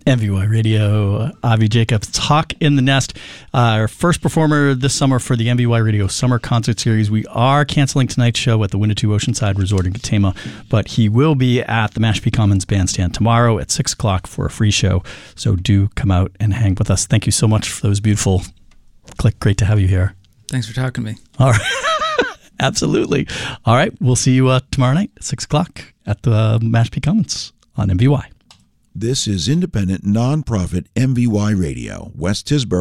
MVY Radio, Avi Jacobs, Talk in the Nest. Our first performer this summer for the MVY Radio Summer Concert Series. We are canceling tonight's show at the Winnetou Oceanside Resort in Katama, but he will be at the Mashpee Commons Bandstand tomorrow at 6 o'clock for a free show. So do come out and hang with us. Thank you so much for those beautiful click. Great to have you here. Thanks for talking to me. All right. Absolutely. All right. We'll see you tomorrow night at 6 o'clock at the Mashpee Commons on MVY. This is independent, nonprofit MVY Radio, West Tisbury.